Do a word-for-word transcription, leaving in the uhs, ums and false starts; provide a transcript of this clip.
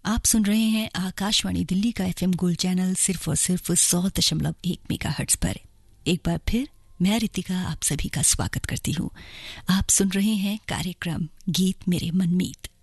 आप सुन रहे हैं आकाशवाणी दिल्ली का एफएम गोल्ड चैनल सिर्फ और सिर्फ सौ दशमलव एक मेगाहर्ट्ज पर। एक बार फिर मैं रितिका आप सभी का स्वागत करती हूँ। आप सुन रहे हैं कार्यक्रम गीत मेरे मनमीत।